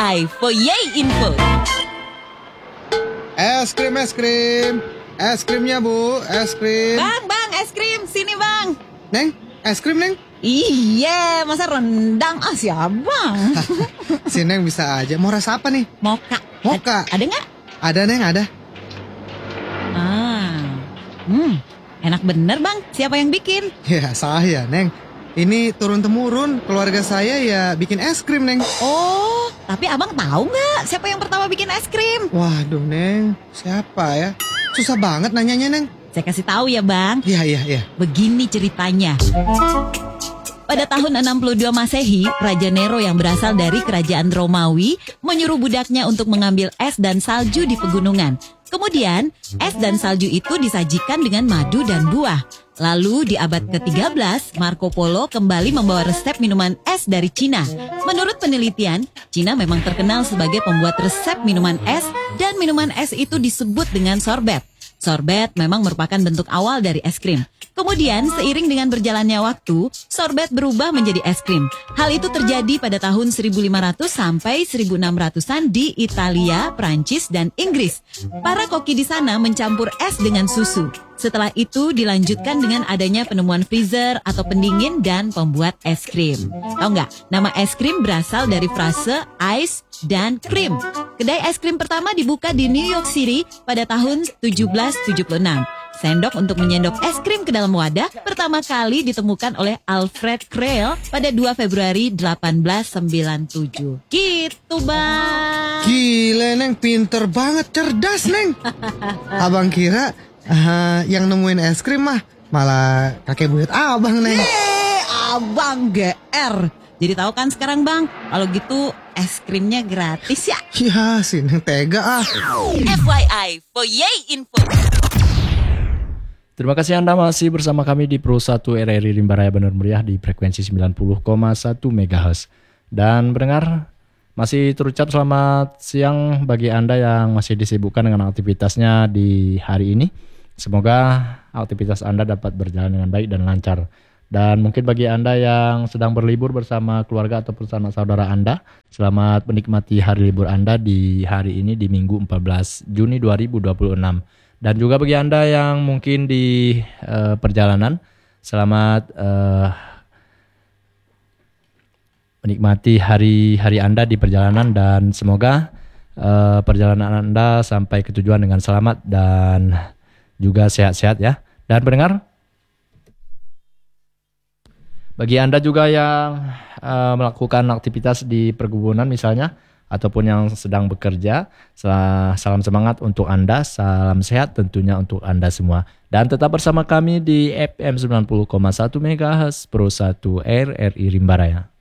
FYI for Yay Info. Es krimnya Bu, es krim. Bang, es krim, sini bang. Neng, es krim Neng. Iya, masa rendang siapa? Si Neng bisa aja, mau rasa apa nih? Moka. Ada nggak? Ada Neng, ada. Enak bener bang, siapa yang bikin? Ya saya Neng, ini turun-temurun, keluarga saya ya bikin es krim Neng. Oh, tapi abang tahu nggak siapa yang pertama bikin es krim? Waduh Neng, siapa ya? Susah banget nanyanya Neng. Saya kasih tahu ya bang. Iya. Begini ceritanya. Pada tahun 62 Masehi, Raja Nero yang berasal dari kerajaan Romawi menyuruh budaknya untuk mengambil es dan salju di pegunungan. Kemudian, es dan salju itu disajikan dengan madu dan buah. Lalu di abad ke-13, Marco Polo kembali membawa resep minuman es dari Cina. Menurut penelitian, Cina memang terkenal sebagai pembuat resep minuman es dan minuman es itu disebut dengan sorbet. Sorbet memang merupakan bentuk awal dari es krim. Kemudian, seiring dengan berjalannya waktu, sorbet berubah menjadi es krim. Hal itu terjadi pada tahun 1500 sampai 1600-an di Italia, Prancis, dan Inggris. Para koki di sana mencampur es dengan susu. Setelah itu dilanjutkan dengan adanya penemuan freezer atau pendingin dan pembuat es krim. Tahu nggak? Nama es krim berasal dari frase ice dan krim. Kedai es krim pertama dibuka di New York City pada tahun 1776. Sendok untuk menyendok es krim ke dalam wadah pertama kali ditemukan oleh Alfred Krell pada 2 Februari 1897. Gitu bang. Gila Neng, pinter banget, cerdas Neng. Abang kira yang nemuin es krim malah kakek buyut abang Neng. Abang GR. Jadi tahu kan sekarang bang, kalau gitu es krimnya gratis ya. Ya si Neng tega FYI for Yay Info. Terima kasih Anda masih bersama kami di Pro 1 RRI Rimba Raya Benar Meriah di frekuensi 90,1 MHz. Dan pendengar, masih terucap selamat siang bagi Anda yang masih disibukkan dengan aktivitasnya di hari ini. Semoga aktivitas Anda dapat berjalan dengan baik dan lancar. Dan mungkin bagi Anda yang sedang berlibur bersama keluarga atau bersama saudara Anda, selamat menikmati hari libur Anda di hari ini di Minggu 14 Juni 2026. Dan juga bagi Anda yang mungkin di perjalanan, selamat menikmati hari Anda di perjalanan dan semoga perjalanan Anda sampai ke tujuan dengan selamat dan juga sehat-sehat ya. Dan pendengar, bagi Anda juga yang melakukan aktivitas di perkebunan misalnya, ataupun yang sedang bekerja, salam semangat untuk Anda, salam sehat tentunya untuk Anda semua. Dan tetap bersama kami di FM 90,1 MHz Pro 1 RRI Rimba Raya.